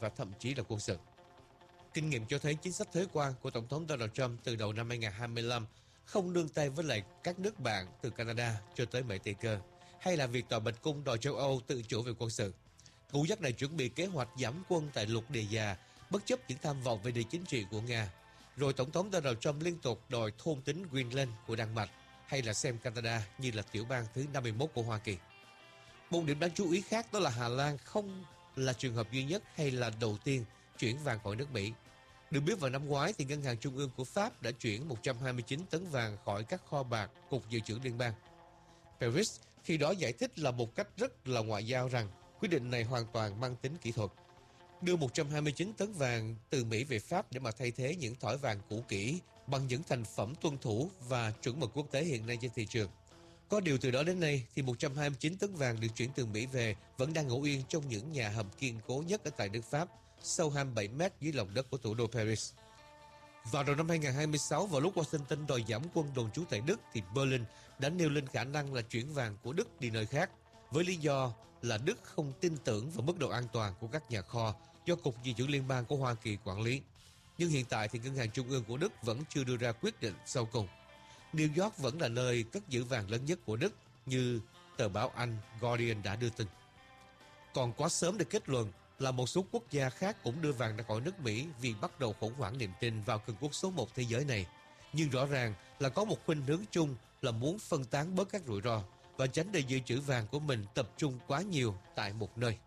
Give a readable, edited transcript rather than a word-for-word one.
và thậm chí là quân sự. Kinh nghiệm cho thấy chính sách thuế quan của Tổng thống Donald Trump từ đầu năm 2025 không nương tay với lại các nước bạn từ Canada cho tới Mỹ Tây Cơ, hay là việc Tòa Bạch Cung đòi châu Âu tự chủ về quân sự. Ngũ giác này chuẩn bị kế hoạch giảm quân tại lục địa già, bất chấp những tham vọng về địa chính trị của Nga. Rồi Tổng thống Donald Trump liên tục đòi thôn tính Greenland của Đan Mạch, hay là xem Canada như là tiểu bang thứ 51 của Hoa Kỳ. Một điểm đáng chú ý khác đó là Hà Lan không là trường hợp duy nhất hay là đầu tiên chuyển vàng khỏi nước Mỹ. Được biết vào năm ngoái thì Ngân hàng Trung ương của Pháp đã chuyển 129 tấn vàng khỏi các kho bạc Cục Dự trữ Liên bang. Paris khi đó giải thích là một cách rất là ngoại giao rằng quyết định này hoàn toàn mang tính kỹ thuật. Đưa 129 tấn vàng từ Mỹ về Pháp để mà thay thế những thỏi vàng cũ kỹ bằng những thành phẩm tuân thủ và chuẩn mực quốc tế hiện nay trên thị trường. Có điều từ đó đến nay thì 129 tấn vàng được chuyển từ Mỹ về vẫn đang ngủ yên trong những nhà hầm kiên cố nhất ở tại nước Pháp, sâu 27 mét dưới lòng đất của thủ đô Paris. Vào đầu năm 2026, vào lúc Washington đòi giảm quân đồn trú tại Đức, thì Berlin đã nêu lên khả năng là chuyển vàng của Đức đi nơi khác, với lý do là Đức không tin tưởng vào mức độ an toàn của các nhà kho do Cục Dự trữ Liên bang của Hoa Kỳ quản lý. Nhưng hiện tại thì Ngân hàng Trung ương của Đức vẫn chưa đưa ra quyết định sau cùng. New York vẫn là nơi cất giữ vàng lớn nhất của Đức, như tờ báo Anh Guardian đã đưa tin. Còn quá sớm để kết luận là một số quốc gia khác cũng đưa vàng ra khỏi nước Mỹ vì bắt đầu khủng hoảng niềm tin vào cường quốc số 1 thế giới này. Nhưng rõ ràng là có một khuynh hướng chung là muốn phân tán bớt các rủi ro và tránh để dự trữ vàng của mình tập trung quá nhiều tại một nơi.